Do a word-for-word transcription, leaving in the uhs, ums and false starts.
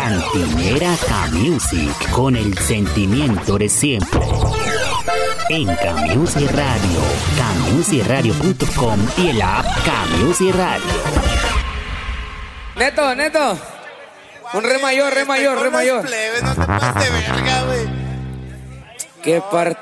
Cantinera K-Music, con el sentimiento de siempre. En K-Music Radio, K Music Radio punto com y el app K-Music Radio. Neto, Neto. Un re mayor, re mayor, re mayor. Plebes, no te pases de verga, güey. Qué parte.